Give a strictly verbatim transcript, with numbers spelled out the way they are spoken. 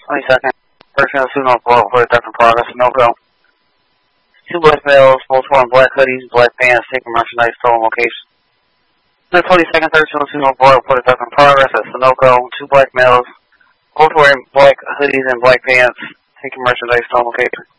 twenty-second. First male student on board for Doctor Progress, no go. Two black males, both wearing black hoodies, black pants, taking merchandise stolen location. The twenty-second, third male student on board for Doctor Progress at Sunoco. Two black males, both wearing black hoodies and black pants, taking merchandise stolen location.